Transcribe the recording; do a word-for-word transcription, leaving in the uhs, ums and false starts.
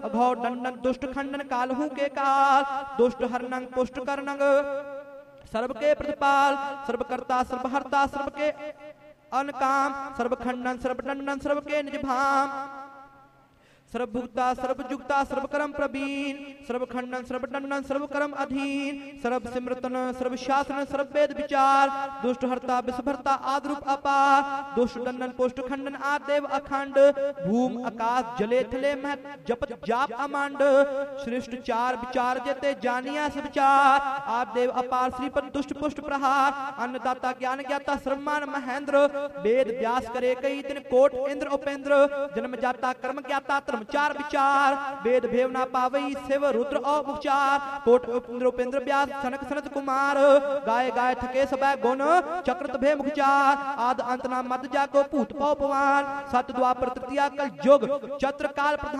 अघौ दंडन दुष्ट खंडन कालहू के काल दुष्ट हरनंग पुष्ट करनंग सर्व के प्रतिपाल सर्वकर्ता सर्वहर्ता सर्व के अनकाम सर्व खंडन सर्व दंडन सर्व के निज भाम सर्वभुक्ता सर्वजुक्ता सर्वकर्म प्रवीण सर्वखंडन सर्वदंडन सर्वकर्म अधीन सर्व सिमृतन सर्व शासन सर्व वेद विचार दुष्ट हरता विषभरता आद्रूप अपार दुष्ट दंडन पुष्ट खंडन आदेव अखंड भूम आकाश जले थले मह जपत जाप अमांड श्रेष्ठ चार विचार जेते जानिया सब विचार आदेव अपार श्रीपद दुष्ट पुष्ट प्रहार अन्नदाता ज्ञान ज्ञाता सर्वमान महेंद्र वेद व्यास करे कई दिन कोट इंद्र उपेंद्र जन्म जाता कर्म ज्ञाता चार विचार वेद भेवना पावई शिव रुद्र और उपचार कोट उपेंद्र उपेंद्र व्यास सनक सनत कुमार गाय गाय थके सब गुण चक्रत भे मुखचार आद अंत नाम मत जाको पूत पौपवान सत द्वापर तृतीया कल युग चत्र काल प्रधान